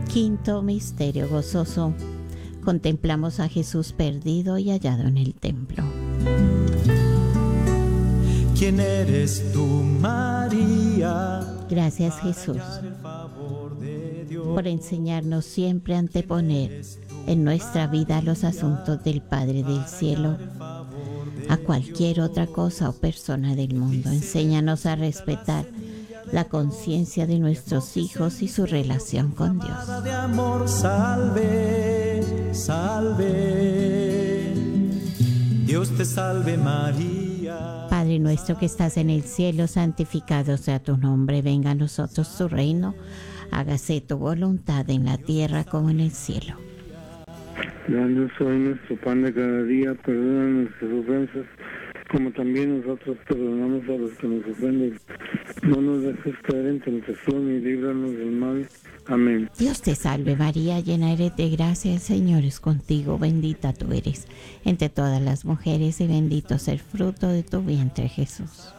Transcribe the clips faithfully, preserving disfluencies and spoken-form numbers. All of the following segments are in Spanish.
Quinto misterio gozoso. Contemplamos a Jesús perdido y hallado en el templo. ¿Quién eres tú, María? Gracias, Jesús, por enseñarnos siempre a anteponer en nuestra vida los asuntos del Padre del Cielo a cualquier otra cosa o persona del mundo. Enséñanos a respetar la conciencia de nuestros hijos y su relación con Dios. De amor, salve, salve. Dios te salve, María. Padre nuestro que estás en el cielo, santificado sea tu nombre. Venga a nosotros tu reino. Hágase tu voluntad en la tierra como en el cielo. Danos hoy nuestro pan de cada día. Perdona nuestras ofensas, como también nosotros perdonamos a los que nos ofenden. No nos dejes caer en tentación y líbranos del mal. Amén. Dios te salve María, llena eres de gracia, el Señor es contigo, bendita tú eres entre todas las mujeres y bendito es el fruto de tu vientre, Jesús.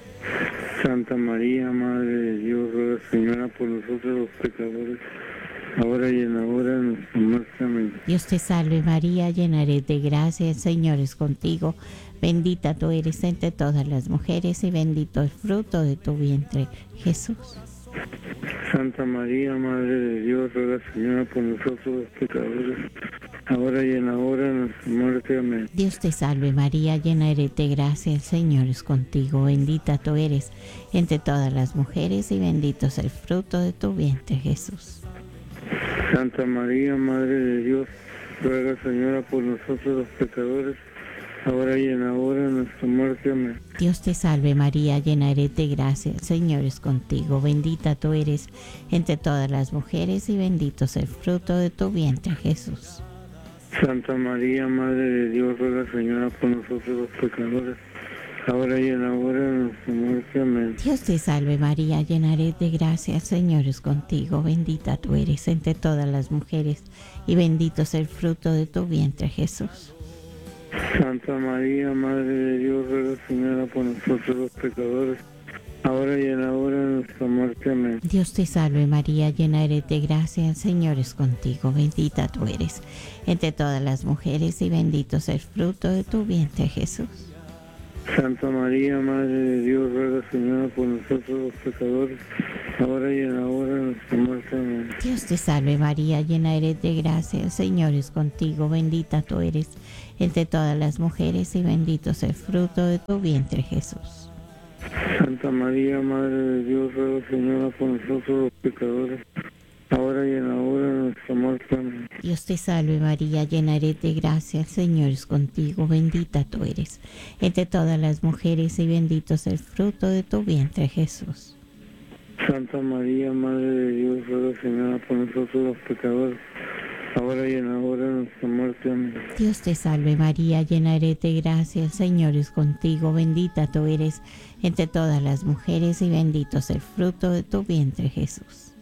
Santa María, Madre de Dios, ruega, Señora, por nosotros los pecadores, ahora y en la hora de nuestra muerte. Amén. Dios te salve María, llena eres de gracia, el Señor es contigo, bendita tú eres entre todas las mujeres y bendito el fruto de tu vientre, Jesús. Santa María, Madre de Dios, ruega, Señora, por nosotros los pecadores, ahora y en la hora de nuestra muerte. Amén. Dios te salve María, llena eres de gracia, el Señor es contigo, bendita tú eres entre todas las mujeres y bendito es el fruto de tu vientre, Jesús. Santa María, Madre de Dios, ruega, Señora, por nosotros los pecadores, ahora y en la hora de nuestra muerte. Amén. Dios te salve María, llena eres de gracia, el Señor es contigo, bendita tú eres entre todas las mujeres y bendito es el fruto de tu vientre, Jesús. Santa María, Madre de Dios, ruega, Señora, por nosotros los pecadores, ahora y en la hora de nuestra muerte. Amén. Dios te salve María, llena eres de gracia, el Señor es contigo, bendita tú eres entre todas las mujeres y bendito es el fruto de tu vientre, Jesús. Santa María, Madre de Dios, ruega, Señora, por nosotros los pecadores, ahora y en la hora de nuestra muerte. Amén. Dios te salve María, llena eres de gracia, el Señor es contigo, bendita tú eres entre todas las mujeres y bendito es el fruto de tu vientre, Jesús. Santa María, Madre de Dios, ruega, Señora, por nosotros los pecadores, ahora y en la hora de nuestra muerte. Amén. Dios te salve María, llena eres de gracia, el Señor es contigo, bendita tú eres entre todas las mujeres y bendito es el fruto de tu vientre, Jesús. Santa María, Madre de Dios, ruega, Señora, por nosotros los pecadores, ahora y en la hora de nuestra muerte. Amén. Dios te salve María, llena eres de gracia, el Señor es contigo, bendita tú eres entre todas las mujeres y bendito es el fruto de tu vientre, Jesús. Santa María, Madre de Dios, ruega, Señora, por nosotros los pecadores, ahora y en la hora de nuestra muerte. Amén. Dios te salve María, llena eres de gracia, el Señor es contigo, bendita tú eres entre todas las mujeres y bendito es el fruto de tu vientre, Jesús.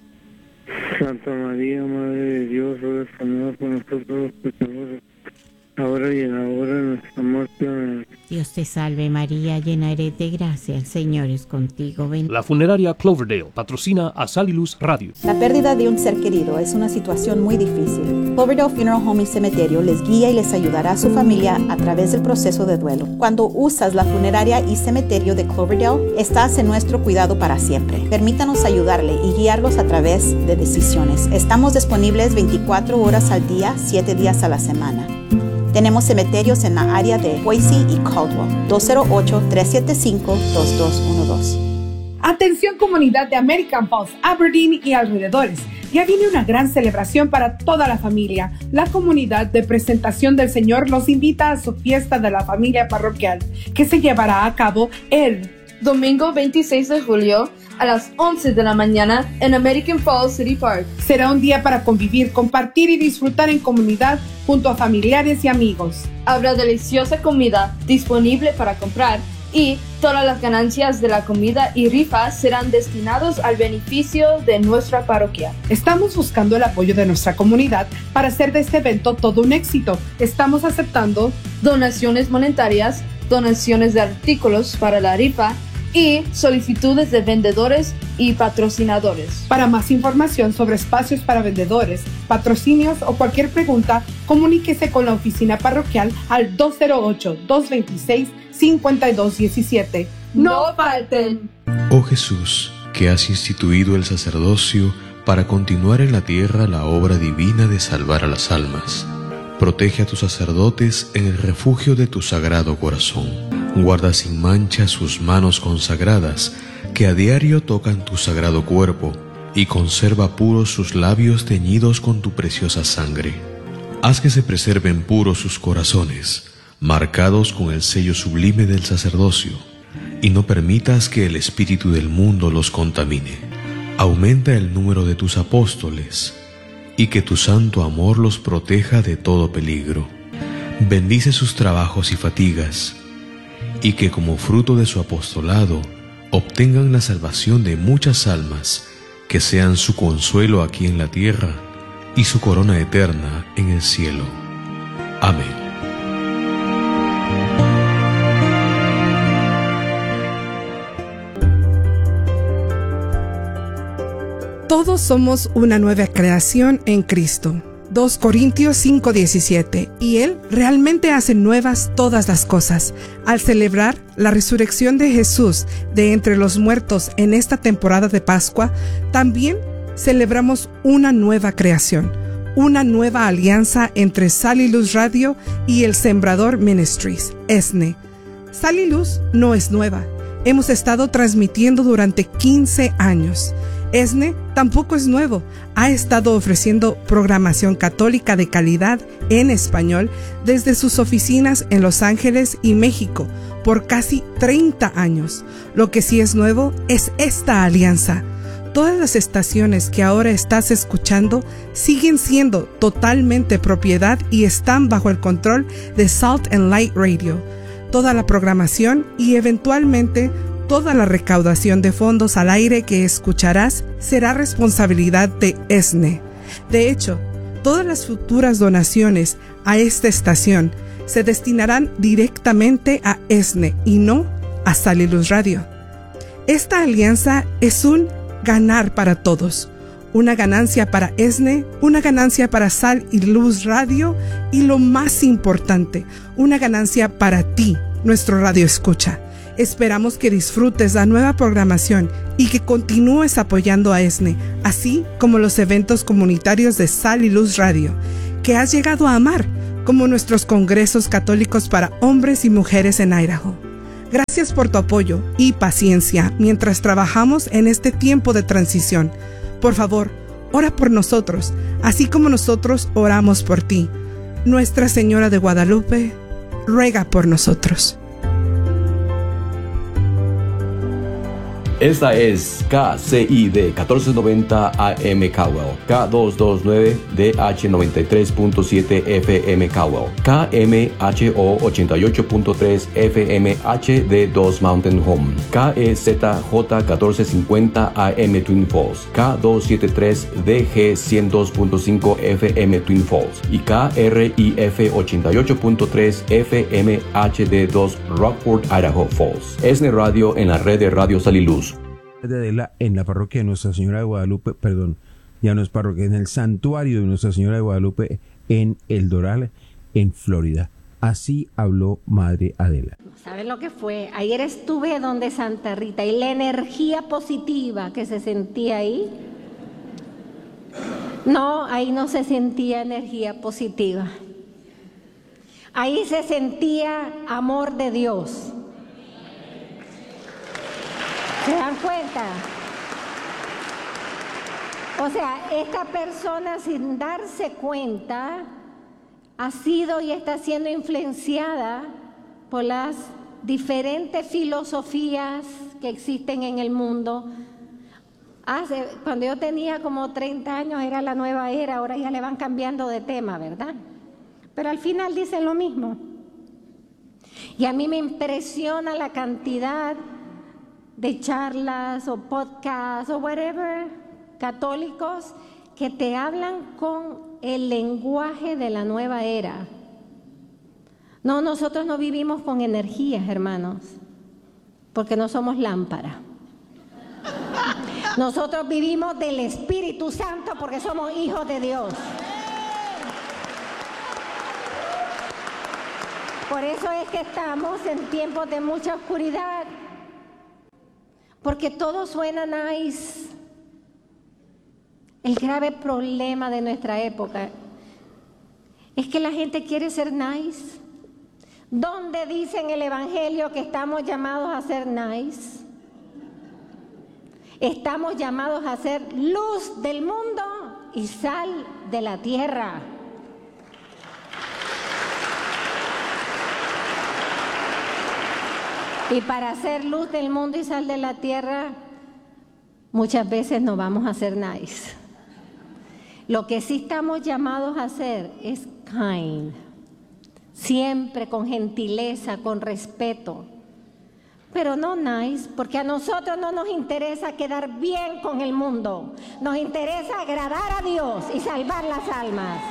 Santa María, Madre de Dios, ruega, Señora, por nosotros los pecadores, ahora y en la hora de nuestra muerte. Amén. Dios te salve María, llena eres de gracia, el Señor es contigo. Ben... La funeraria Cloverdale patrocina a Sal y Luz Radio. La pérdida de un ser querido es una situación muy difícil. Cloverdale Funeral Home y Cementerio les guía y les ayudará a su familia a través del proceso de duelo. Cuando usas la funeraria y cementerio de Cloverdale, estás en nuestro cuidado para siempre. Permítanos ayudarle y guiarlos a través de decisiones. Estamos disponibles veinticuatro horas al día, siete días a la semana. Tenemos cementerios en la área de Boise y Caldwell. dos cero ocho, tres siete cinco, dos dos uno dos. Atención comunidad de American Falls, Aberdeen y alrededores. Ya viene una gran celebración para toda la familia. La comunidad de Presentación del Señor los invita a su fiesta de la familia parroquial, que se llevará a cabo el domingo veintiséis de julio a las once de la mañana en American Falls City Park. Será un día para convivir, compartir y disfrutar en comunidad junto a familiares y amigos. Habrá deliciosa comida disponible para comprar y todas las ganancias de la comida y rifas serán destinados al beneficio de nuestra parroquia. Estamos buscando el apoyo de nuestra comunidad para hacer de este evento todo un éxito. Estamos aceptando donaciones monetarias, donaciones de artículos para la rifa y solicitudes de vendedores y patrocinadores. Para más información sobre espacios para vendedores, patrocinios o cualquier pregunta, comuníquese con la oficina parroquial al dos cero ocho, dos dos seis, cinco dos uno siete. ¡No falten! Oh Jesús, que has instituido el sacerdocio para continuar en la tierra la obra divina de salvar a las almas, protege a tus sacerdotes en el refugio de tu sagrado corazón. Guarda sin mancha sus manos consagradas, que a diario tocan tu sagrado cuerpo, y conserva puros sus labios teñidos con tu preciosa sangre. Haz que se preserven puros sus corazones, marcados con el sello sublime del sacerdocio, y no permitas que el espíritu del mundo los contamine. Aumenta el número de tus apóstoles, y que tu santo amor los proteja de todo peligro. Bendice sus trabajos y fatigas, y que como fruto de su apostolado obtengan la salvación de muchas almas, que sean su consuelo aquí en la tierra y su corona eterna en el cielo. Amén. Todos somos una nueva creación en Cristo. dos Corintios cinco diecisiete. Y Él realmente hace nuevas todas las cosas. Al celebrar la resurrección de Jesús de entre los muertos en esta temporada de Pascua, también celebramos una nueva creación, una nueva alianza entre Sal y Luz Radio y el Sembrador Ministries, E S N E. Sal y Luz no es nueva. Hemos estado transmitiendo durante quince años. E S N E tampoco es nuevo, ha estado ofreciendo programación católica de calidad en español desde sus oficinas en Los Ángeles y México por casi treinta años. Lo que sí es nuevo es esta alianza. Todas las estaciones que ahora estás escuchando siguen siendo totalmente propiedad y están bajo el control de Salt and Light Radio. Toda la programación y eventualmente toda la recaudación de fondos al aire que escucharás será responsabilidad de E S N E. De hecho, todas las futuras donaciones a esta estación se destinarán directamente a E S N E y no a Sal y Luz Radio. Esta alianza es un ganar para todos, una ganancia para E S N E, una ganancia para Sal y Luz Radio y lo más importante, una ganancia para ti, nuestro radio escucha. Esperamos que disfrutes la nueva programación y que continúes apoyando a E S N E, así como los eventos comunitarios de Sal y Luz Radio, que has llegado a amar, como nuestros congresos católicos para hombres y mujeres en Idaho. Gracias por tu apoyo y paciencia mientras trabajamos en este tiempo de transición. Por favor, ora por nosotros, así como nosotros oramos por ti. Nuestra Señora de Guadalupe, ruega por nosotros. Esta es K C I D catorce noventa A M Cowell, K doscientos veintinueve D H noventa y tres punto siete F M Cowell, K M H O ochenta y ocho punto tres F M H D dos Mountain Home, K E Z J catorce cincuenta A M Twin Falls, K doscientos setenta y tres D G ciento dos punto cinco F M Twin Falls y K R I F ochenta y ocho punto tres F M H D dos Rockford, Idaho Falls. E S N E Radio en la red de Radio Sal y Luz. De Adela en la parroquia de Nuestra Señora de Guadalupe, perdón, ya no es parroquia, en el santuario de Nuestra Señora de Guadalupe en El Doral, en Florida. Así habló Madre Adela. ¿Saben lo que fue? Ayer estuve donde Santa Rita y la energía positiva que se sentía ahí, no, ahí no se sentía energía positiva. Ahí se sentía amor de Dios. ¿Se dan cuenta? O sea, esta persona sin darse cuenta ha sido y está siendo influenciada por las diferentes filosofías que existen en el mundo. Hace, cuando yo tenía como treinta años era la nueva era, ahora ya le van cambiando de tema, ¿verdad? Pero al final dicen lo mismo. Y a mí me impresiona la cantidad de charlas o podcasts o whatever, católicos, que te hablan con el lenguaje de la nueva era. No, nosotros no vivimos con energías, hermanos. porque no somos lámpara. Nosotros vivimos del Espíritu Santo porque somos hijos de Dios. Por eso es que estamos en tiempos de mucha oscuridad, porque todo suena nice. El grave problema de nuestra época es que la gente quiere ser nice. ¿Dónde dice en el Evangelio que estamos llamados a ser nice? Estamos llamados a ser luz del mundo y sal de la tierra. Y para ser luz del mundo y sal de la tierra, muchas veces no vamos a ser nice. Lo que sí estamos llamados a hacer es kind, siempre con gentileza, con respeto, pero no nice, porque a nosotros no nos interesa quedar bien con el mundo, nos interesa agradar a Dios y salvar las almas.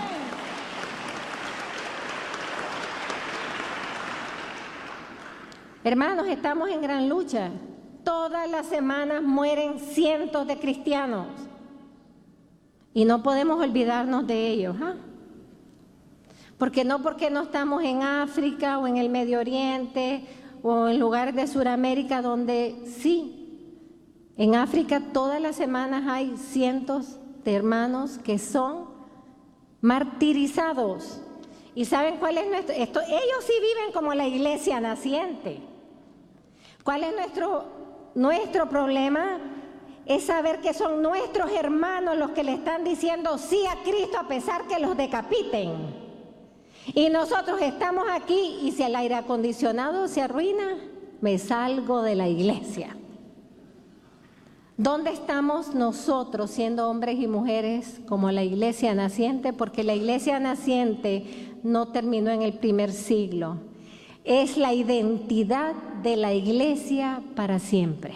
Hermanos, estamos en gran lucha. Todas las semanas mueren cientos de cristianos. Y no podemos olvidarnos de ellos, ¿ah? Porque no porque no estamos en África o en el Medio Oriente o en lugares de Sudamérica donde sí, en África todas las semanas hay cientos de hermanos que son martirizados. ¿Y saben cuál es nuestro? Esto, ellos sí viven como la iglesia naciente. ¿Cuál es nuestro, nuestro problema? Es saber que son nuestros hermanos los que le están diciendo sí a Cristo a pesar que los decapiten. Y nosotros estamos aquí y si el aire acondicionado se arruina, me salgo de la iglesia. ¿Dónde estamos nosotros siendo hombres y mujeres como la iglesia naciente? Porque la iglesia naciente no terminó en el primer siglo. Es la identidad de la iglesia para siempre.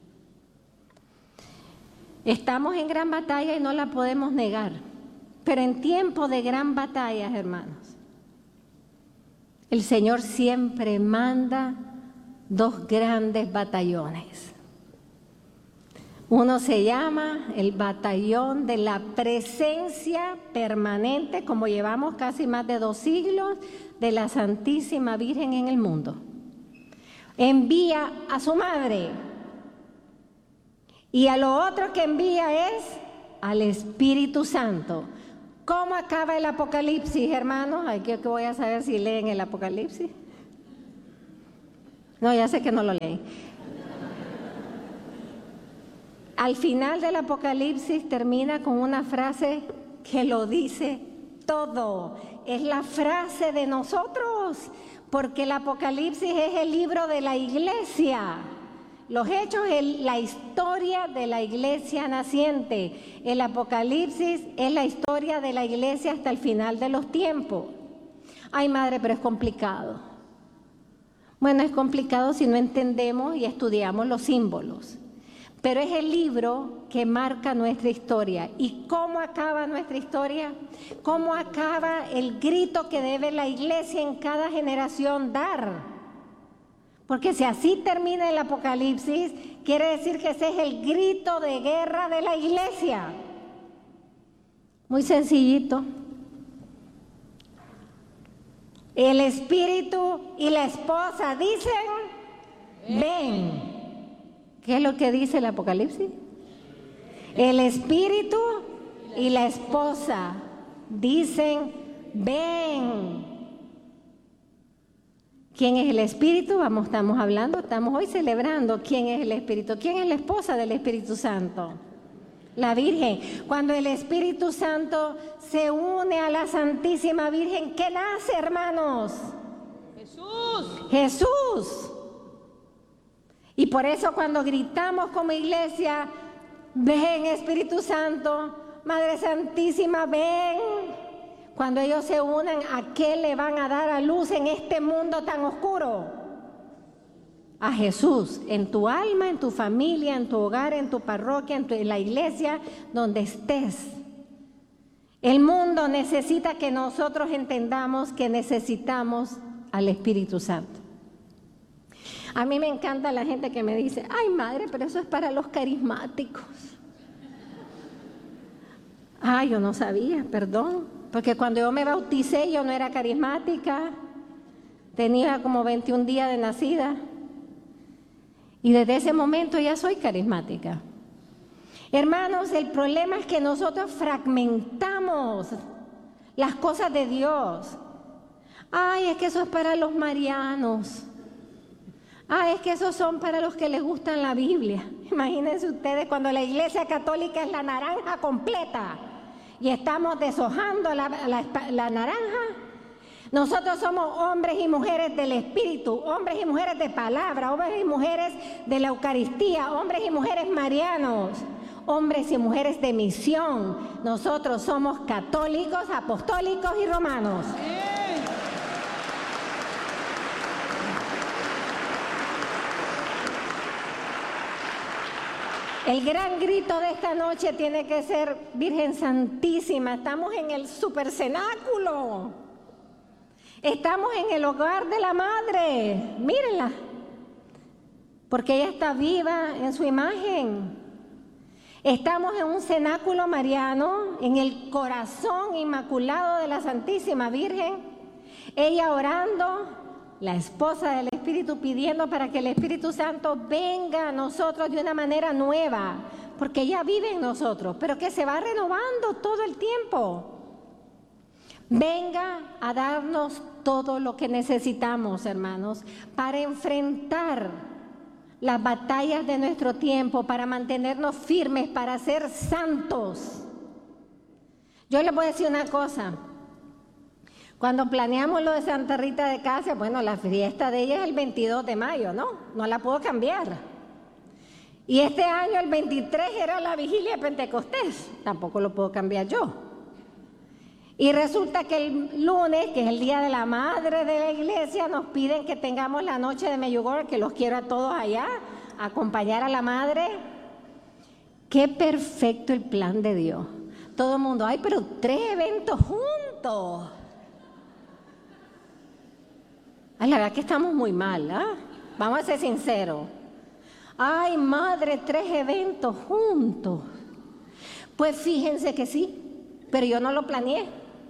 Estamos en gran batalla y no la podemos negar, pero en tiempo de gran batalla, hermanos, el Señor siempre manda dos grandes batallones. Uno se llama el batallón de la presencia permanente, como llevamos casi más de dos siglos, de la Santísima Virgen en el mundo. Envía a su madre. Y a lo otro que envía es al Espíritu Santo. ¿Cómo acaba el Apocalipsis, hermanos? Ay, que voy a saber si leen el Apocalipsis. No, ya sé que no lo leen. Al final del Apocalipsis termina con una frase que lo dice todo. Es la frase de nosotros, porque el Apocalipsis es el libro de la iglesia. Los Hechos es la historia de la iglesia naciente. El Apocalipsis es la historia de la iglesia hasta el final de los tiempos. Ay, madre, pero es complicado. Bueno, es complicado si no entendemos y estudiamos los símbolos. Pero es el libro que marca nuestra historia. ¿Y cómo acaba nuestra historia? ¿Cómo acaba el grito que debe la iglesia en cada generación dar? Porque si así termina el Apocalipsis, quiere decir que ese es el grito de guerra de la iglesia. Muy sencillito. El espíritu y la esposa dicen, ven. ¿Qué es lo que dice el Apocalipsis? El espíritu y la esposa dicen, ven. ¿Quién es el Espíritu? Vamos, estamos hablando, estamos hoy celebrando quién es el Espíritu. ¿Quién es la esposa del Espíritu Santo? La Virgen. Cuando el Espíritu Santo se une a la Santísima Virgen, ¿qué nace, hermanos? Jesús. Jesús. Y por eso cuando gritamos como iglesia, ven Espíritu Santo, Madre Santísima, ven. Cuando ellos se unen, ¿a qué le van a dar a luz en este mundo tan oscuro? A Jesús, en tu alma, en tu familia, en tu hogar, en tu parroquia, en, tu, en la iglesia, donde estés. El mundo necesita que nosotros entendamos que necesitamos al Espíritu Santo. A mí me encanta la gente que me dice, ay madre, pero eso es para los carismáticos. Ay, yo no sabía, perdón, porque cuando yo me bauticé yo no era carismática, tenía como veintiún días de nacida y desde ese momento ya soy carismática. Hermanos, el problema es que nosotros fragmentamos las cosas de Dios. Ay, es que eso es para los marianos. Ay, es que esos son para los que les gustan la Biblia. Imagínense ustedes cuando la iglesia católica es la naranja completa y estamos deshojando la, la, la naranja. Nosotros somos hombres y mujeres del Espíritu, hombres y mujeres de palabra, hombres y mujeres de la Eucaristía, hombres y mujeres marianos, hombres y mujeres de misión. Nosotros somos católicos, apostólicos y romanos. El gran grito de esta noche tiene que ser Virgen Santísima. Estamos en el super cenáculo. Estamos en el hogar de la Madre. Mírenla. Porque ella está viva en su imagen. Estamos en un cenáculo mariano, en el corazón inmaculado de la Santísima Virgen. Ella orando, la esposa del Espíritu pidiendo para que el Espíritu Santo venga a nosotros de una manera nueva, porque ella vive en nosotros, pero que se va renovando todo el tiempo. Venga a darnos todo lo que necesitamos, hermanos, para enfrentar las batallas de nuestro tiempo, para mantenernos firmes, para ser santos. Yo les voy a decir una cosa. Cuando planeamos lo de Santa Rita de Casia, bueno, la fiesta de ella es el veintidós de mayo, ¿no? No la puedo cambiar. Y este año, el veintitrés, era la vigilia de Pentecostés. Tampoco lo puedo cambiar yo. Y resulta que el lunes, que es el Día de la Madre de la Iglesia, nos piden que tengamos la noche de Medjugorje, que los quiero a todos allá, a acompañar a la Madre. Qué perfecto el plan de Dios. Todo el mundo, ay, pero tres eventos juntos. Ay, la verdad que estamos muy mal, ¿ah? Vamos a ser sinceros. Ay, Madre, tres eventos juntos. Pues fíjense que sí, pero yo no lo planeé.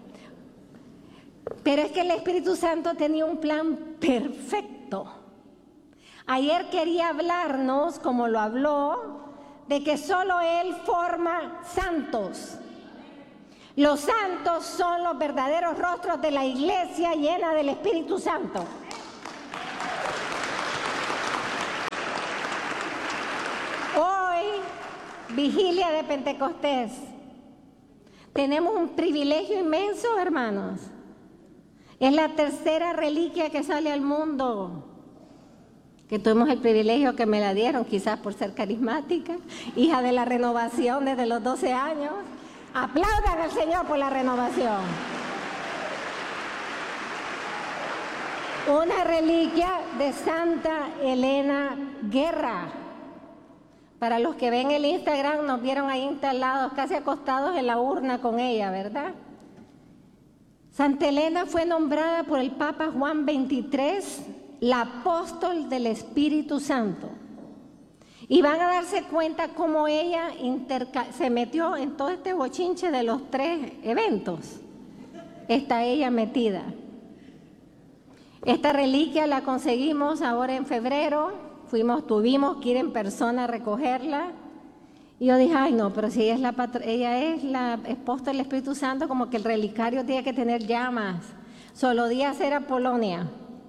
Pero es que el Espíritu Santo tenía un plan perfecto. Ayer quería hablarnos, como lo habló, de que solo Él forma santos. Los santos son los verdaderos rostros de la iglesia llena del Espíritu Santo. Hoy, vigilia de Pentecostés, tenemos un privilegio inmenso, hermanos. Es la tercera reliquia que sale al mundo, que tuvimos el privilegio que me la dieron, quizás por ser carismática, hija de la renovación desde los doce años. Aplaudan al Señor por la renovación. Una reliquia de Santa Elena Guerra. Para los que ven el Instagram, nos vieron ahí instalados, casi acostados en la urna con ella, ¿verdad? Santa Elena fue nombrada por el Papa Juan veintitrés la apóstol del Espíritu Santo. Y van a darse cuenta cómo ella se metió en todo este bochinche de los tres eventos. Está ella metida. Esta reliquia la conseguimos ahora en febrero. Fuimos, tuvimos que ir en persona a recogerla. Y yo dije, ay no, pero si ella es la, ella es la esposa del Espíritu Santo, como que el relicario tiene que tener llamas. Solo días era Polonia.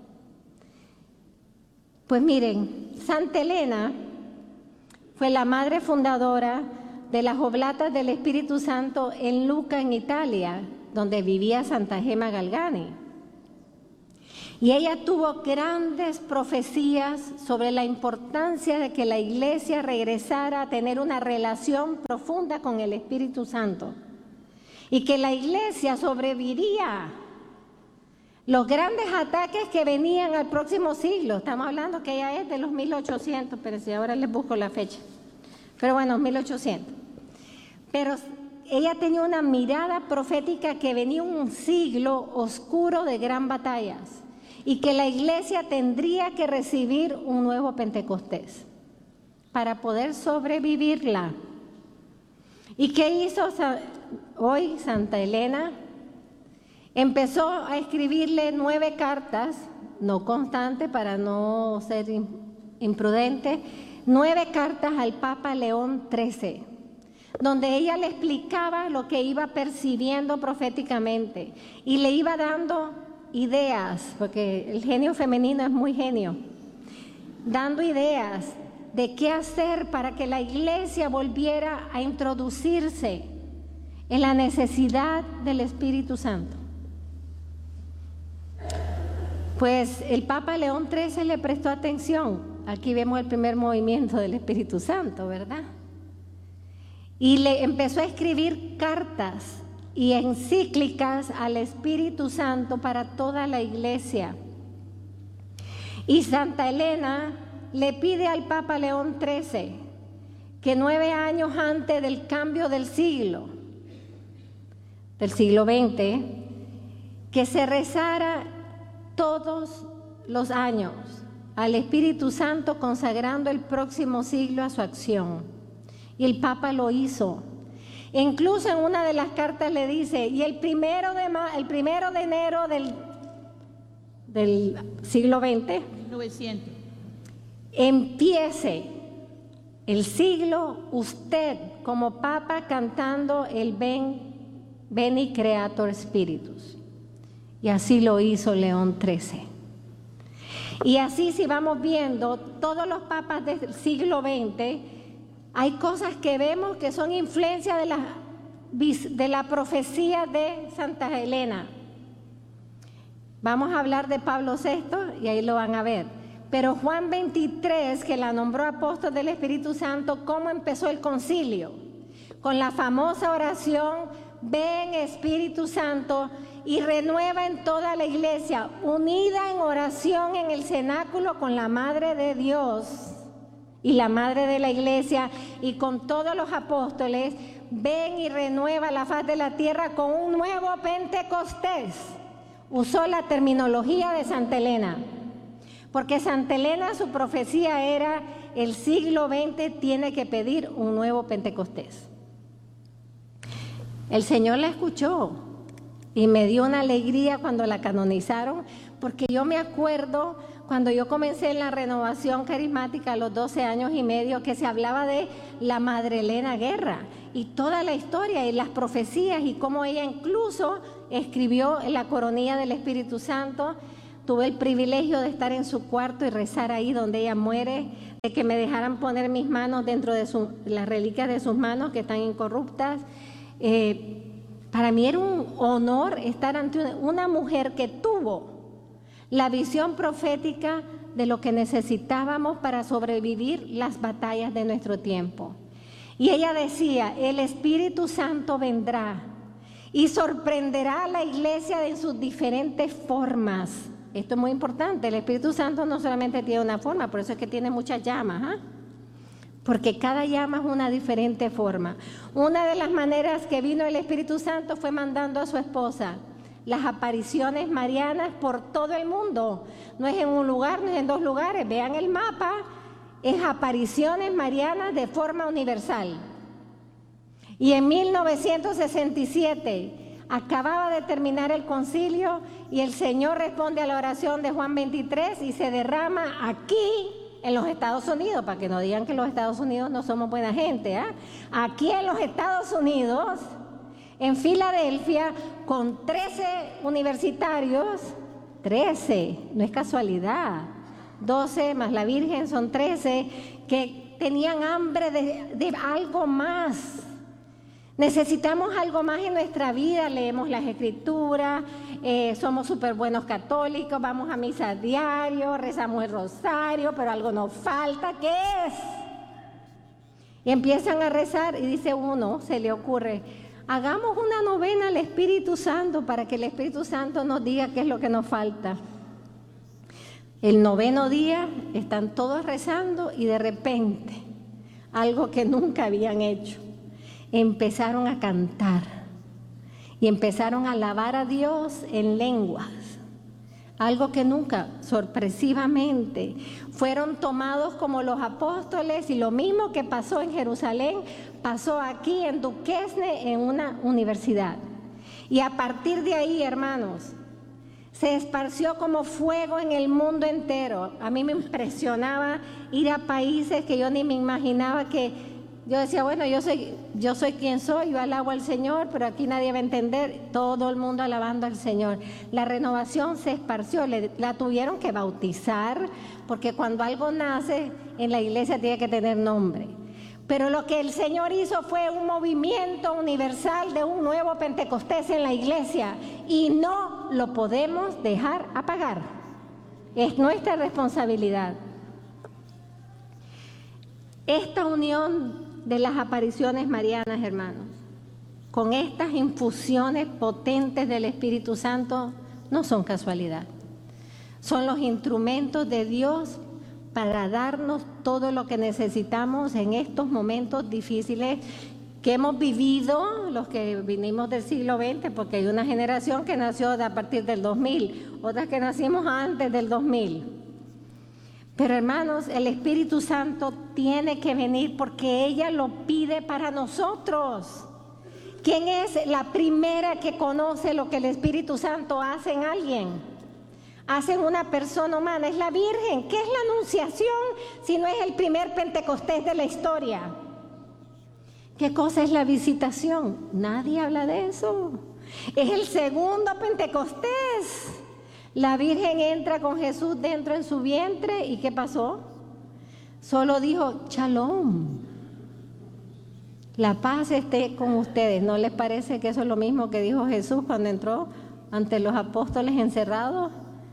Pues miren, Santa Elena fue la madre fundadora de las Oblatas del Espíritu Santo en Lucca, en Italia, donde vivía Santa Gemma Galgani. Y ella tuvo grandes profecías sobre la importancia de que la iglesia regresara a tener una relación profunda con el Espíritu Santo y que la iglesia sobreviviría los grandes ataques que venían al próximo siglo. Estamos hablando que ella es de los mil ochocientos, pero si ahora les busco la fecha. Pero bueno, mil ochocientos. Pero ella tenía una mirada profética que venía un siglo oscuro de gran batallas. y que la iglesia tendría que recibir un nuevo Pentecostés para poder sobrevivirla. ¿Y qué hizo hoy Santa Elena? Empezó a escribirle nueve cartas, no constantes para no ser imprudente, nueve cartas al Papa León trece, donde ella le explicaba lo que iba percibiendo proféticamente y le iba dando ideas, porque el genio femenino es muy genio, dando ideas de qué hacer para que la iglesia volviera a introducirse en la necesidad del Espíritu Santo. Pues el Papa León trece le prestó atención. Aquí vemos el primer movimiento del Espíritu Santo, ¿verdad? Y le empezó a escribir cartas y encíclicas al Espíritu Santo para toda la iglesia. Y Santa Elena le pide al Papa León trece que nueve años antes del cambio del siglo, del siglo veinte, que se rezara todos los años al Espíritu Santo, consagrando el próximo siglo a su acción. Y el Papa lo hizo. Incluso en una de las cartas le dice, y el primero de, ma el primero de enero del, del siglo veinte, mil novecientos, empiece el siglo usted como Papa cantando el Ven, Veni Creator Spiritus. Y así lo hizo León trece. Y así, si vamos viendo todos los papas del siglo veinte, hay cosas que vemos que son influencia de la, de la profecía de Santa Elena. Vamos a hablar de Pablo sexto y ahí lo van a ver. Pero Juan veintitrés, que la nombró apóstol del Espíritu Santo, ¿cómo empezó el concilio? Con la famosa oración, ven Espíritu Santo, y renueva en toda la iglesia, unida en oración en el cenáculo con la Madre de Dios y la Madre de la iglesia y con todos los apóstoles, ven y renueva la faz de la tierra con un nuevo Pentecostés. Usó la terminología de Santa Elena, porque Santa Elena, su profecía era, el siglo veinte tiene que pedir un nuevo Pentecostés. El Señor la escuchó y me dio una alegría cuando la canonizaron, porque yo me acuerdo cuando yo comencé en la renovación carismática a los doce años y medio, que se hablaba de la Madre Elena Guerra y toda la historia y las profecías y cómo ella incluso escribió la coronilla del Espíritu Santo. Tuve el privilegio de estar en su cuarto y rezar ahí donde ella muere, de que me dejaran poner mis manos dentro de su, las reliquias de sus manos que están incorruptas. Eh, Para mí era un honor estar ante una mujer que tuvo la visión profética de lo que necesitábamos para sobrevivir las batallas de nuestro tiempo. Y ella decía, el Espíritu Santo vendrá y sorprenderá a la iglesia en sus diferentes formas. Esto es muy importante, el Espíritu Santo no solamente tiene una forma, por eso es que tiene muchas llamas, ¿eh? Porque cada llama es una diferente forma. Una de las maneras que vino el Espíritu Santo fue mandando a su esposa las apariciones marianas por todo el mundo. No es en un lugar, no es en dos lugares. Vean el mapa, es apariciones marianas de forma universal. Y en mil novecientos sesenta y siete acababa de terminar el concilio y el Señor responde a la oración de Juan veintitrés y se derrama aquí en los Estados Unidos, para que no digan que los Estados Unidos no somos buena gente, ¿eh? Aquí en los Estados Unidos, en Filadelfia, con trece universitarios, trece, no es casualidad, doce más la Virgen son trece, que tenían hambre de, de algo más. Necesitamos algo más en nuestra vida, leemos las escrituras, eh, somos súper buenos católicos, vamos a misa diario, rezamos el rosario, pero algo nos falta, ¿qué es? Y empiezan a rezar y dice uno, se le ocurre, hagamos una novena al Espíritu Santo para que el Espíritu Santo nos diga qué es lo que nos falta. El noveno día están todos rezando y de repente, algo que nunca habían hecho, empezaron a cantar y empezaron a alabar a Dios en lenguas, algo que nunca, sorpresivamente, fueron tomados como los apóstoles, y lo mismo que pasó en Jerusalén, pasó aquí en Duquesne, en una universidad. Y a partir de ahí, hermanos, se esparció como fuego en el mundo entero. A mí me impresionaba ir a países que yo ni me imaginaba, que yo decía, bueno, yo soy, yo soy quien soy, yo alabo al Señor, pero aquí nadie va a entender. Todo el mundo alabando al Señor. La renovación se esparció, le, la tuvieron que bautizar, porque cuando algo nace en la iglesia tiene que tener nombre. Pero lo que el Señor hizo fue un movimiento universal de un nuevo Pentecostés en la iglesia, y no lo podemos dejar apagar. Es nuestra responsabilidad. Esta unión de las apariciones marianas, hermanos, con estas infusiones potentes del Espíritu Santo, no son casualidad. Son los instrumentos de Dios para darnos todo lo que necesitamos en estos momentos difíciles que hemos vivido, los que vinimos del siglo veinte, porque hay una generación que nació a partir del dos mil, otras que nacimos antes del dos mil. Pero hermanos, el Espíritu Santo tiene que venir porque ella lo pide para nosotros. ¿Quién es la primera que conoce lo que el Espíritu Santo hace en alguien? Hace en una persona humana, es la Virgen. ¿Qué es la Anunciación si no es el primer Pentecostés de la historia? ¿Qué cosa es la visitación? Nadie habla de eso. Es el segundo Pentecostés. La Virgen entra con Jesús dentro en su vientre, ¿y qué pasó? Solo dijo, Shalom, la paz esté con ustedes. ¿No les parece que eso es lo mismo que dijo Jesús cuando entró ante los apóstoles encerrados?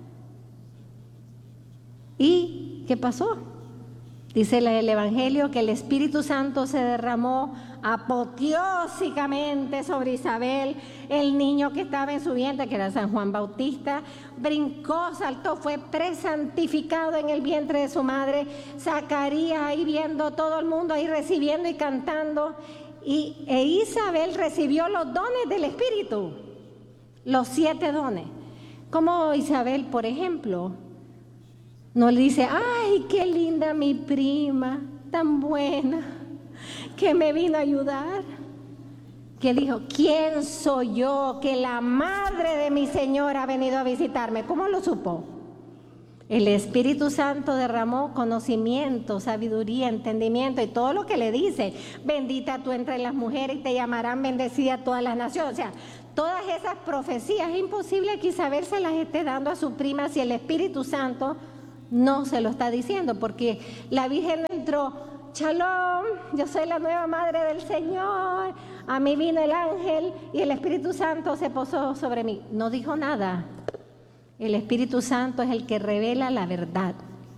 ¿Y qué pasó? Dice el Evangelio que el Espíritu Santo se derramó apoteósicamente sobre Isabel. El niño que estaba en su vientre, que era San Juan Bautista, brincó, saltó, fue presantificado en el vientre de su madre. Zacarías ahí viendo, todo el mundo ahí recibiendo y cantando. Y e Isabel recibió los dones del Espíritu, los siete dones. Como Isabel, por ejemplo, no le dice, ay, qué linda mi prima, tan buena, que me vino a ayudar. Que dijo, ¿quién soy yo que la madre de mi Señor ha venido a visitarme? ¿Cómo lo supo? El Espíritu Santo derramó conocimiento, sabiduría, entendimiento y todo lo que le dice. Bendita tú entre las mujeres y te llamarán bendecida todas las naciones. O sea, todas esas profecías, es imposible que Isabel se las esté dando a su prima si el Espíritu Santo no se lo está diciendo, porque la Virgen no entró, Shalom, yo soy la nueva madre del Señor, a mí vino el ángel y el Espíritu Santo se posó sobre mí. No dijo nada. El Espíritu Santo es el que revela la verdad.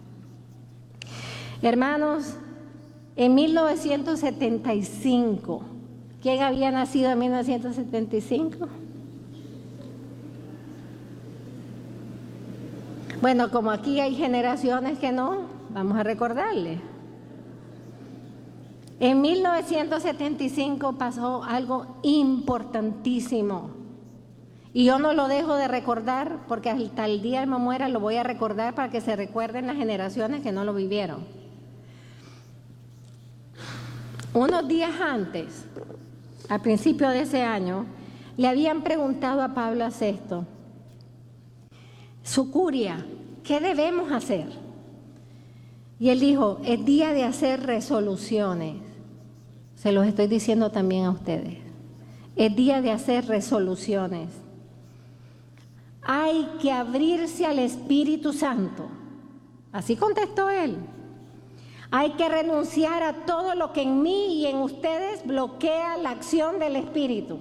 Hermanos, en mil novecientos setenta y cinco, ¿quién había nacido en mil novecientos setenta y cinco? Bueno, como aquí hay generaciones que no, vamos a recordarle. En mil novecientos setenta y cinco pasó algo importantísimo. Y yo no lo dejo de recordar porque hasta el día que me muera lo voy a recordar para que se recuerden las generaciones que no lo vivieron. Unos días antes, al principio de ese año, le habían preguntado a Pablo sexto, su curia, ¿qué debemos hacer? Y él dijo, es día de hacer resoluciones. Se los estoy diciendo también a ustedes. Es día de hacer resoluciones. Hay que abrirse al Espíritu Santo. Así contestó él. Hay que renunciar a todo lo que en mí y en ustedes bloquea la acción del Espíritu.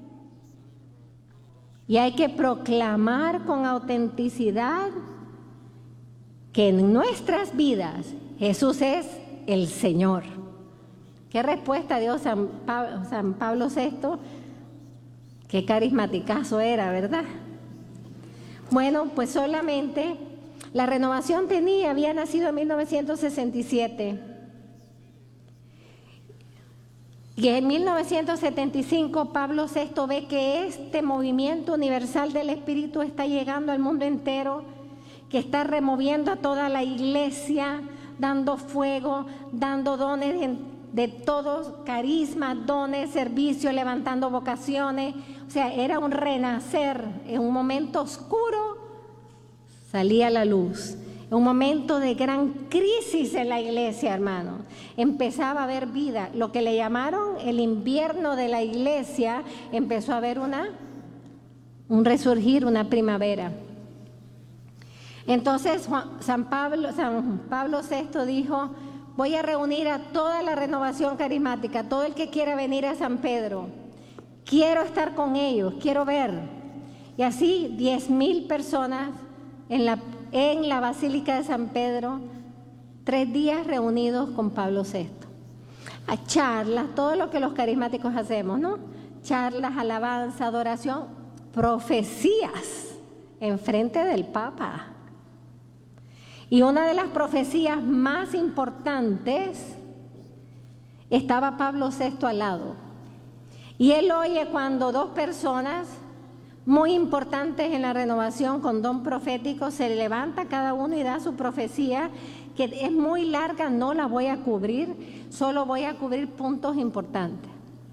Y hay que proclamar con autenticidad que en nuestras vidas Jesús es el Señor. ¿Qué respuesta dio San Pablo, San Pablo sexto? Qué carismaticazo era, ¿verdad? Bueno, pues solamente la renovación tenía, había nacido en mil novecientos sesenta y siete. Y en mil novecientos setenta y cinco Pablo sexto ve que este movimiento universal del Espíritu está llegando al mundo entero que está removiendo a toda la iglesia, dando fuego, dando dones de, de todos, carismas, dones, servicio, levantando vocaciones. O sea, era un renacer. En un momento oscuro salía la luz. En un momento de gran crisis en la iglesia, hermanos, empezaba a haber vida. Lo que le llamaron el invierno de la iglesia, empezó a haber una, un resurgir, una primavera. Entonces Juan, San Pablo, San Pablo sexto dijo: voy a reunir a toda la renovación carismática, todo el que quiera venir a San Pedro. Quiero estar con ellos, quiero ver. Y así diez mil personas en la, en la Basílica de San Pedro, tres días reunidos con Pablo sexto. A charlas, todo lo que los carismáticos hacemos, ¿no? Charlas, alabanza, adoración, profecías en frente del Papa. Y una de las profecías más importantes, estaba Pablo sexto al lado. Y él oye cuando dos personas muy importantes en la renovación con don profético se levanta cada uno y da su profecía, que es muy larga, no la voy a cubrir, solo voy a cubrir puntos importantes.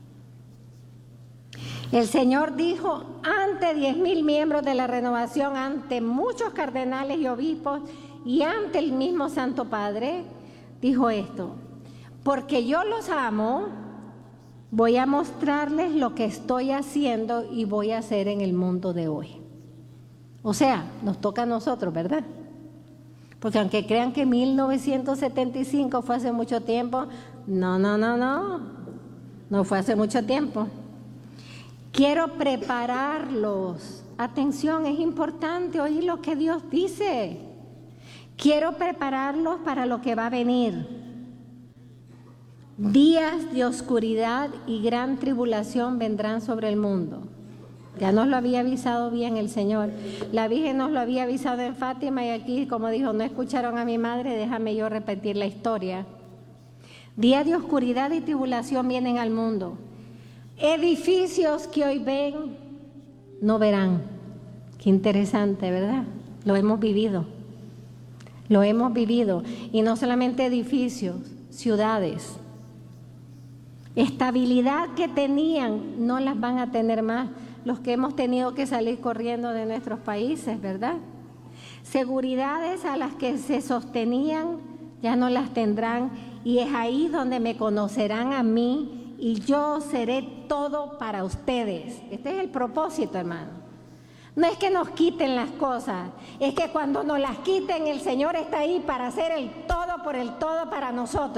El Señor dijo ante diez mil miembros de la renovación, ante muchos cardenales y obispos y ante el mismo Santo Padre, dijo esto: porque yo los amo, voy a mostrarles lo que estoy haciendo y voy a hacer en el mundo de hoy. O sea, nos toca a nosotros, ¿verdad? Porque aunque crean que mil novecientos setenta y cinco fue hace mucho tiempo, no, no, no, no, no fue hace mucho tiempo. Quiero prepararlos. Atención, es importante oír lo que Dios dice. Quiero prepararlos para lo que va a venir. Días de oscuridad y gran tribulación vendrán sobre el mundo. Ya nos lo había avisado bien el Señor. La Virgen nos lo había avisado en Fátima y aquí, como dijo, no escucharon a mi madre, déjame yo repetir la historia. Días de oscuridad y tribulación vienen al mundo. Edificios que hoy ven, no verán. Qué interesante, ¿verdad? Lo hemos vivido. Lo hemos vivido. Y no solamente edificios, ciudades. Estabilidad que tenían, no las van a tener más los que hemos tenido que salir corriendo de nuestros países, ¿verdad? Seguridades a las que se sostenían, ya no las tendrán. Y es ahí donde me conocerán a mí y yo seré todo para ustedes. Este es el propósito, hermano. No es que nos quiten las cosas, es que cuando nos las quiten, el Señor está ahí para hacer el todo por el todo para nosotros.